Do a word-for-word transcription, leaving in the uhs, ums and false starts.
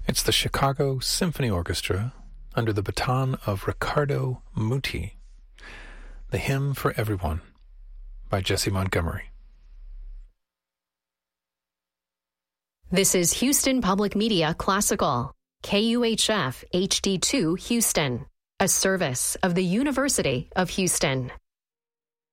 It's the Chicago Symphony Orchestra under the baton of Riccardo Muti. The Hymn for Everyone by Jesse Montgomery. This is Houston Public Media Classical, K U H F H D two Houston, a service of the University of Houston.